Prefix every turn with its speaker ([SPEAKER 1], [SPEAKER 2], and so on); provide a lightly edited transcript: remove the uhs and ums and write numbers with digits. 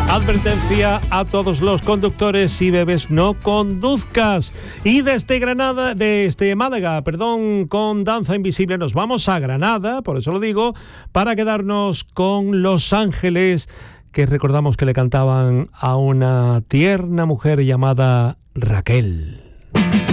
[SPEAKER 1] Advertencia a todos los conductores: si bebes no conduzcas. Y desde Málaga, con Danza Invisible nos vamos a Granada, por eso lo digo, para quedarnos con Los Ángeles, que recordamos que le cantaban a una tierna mujer llamada Raquel.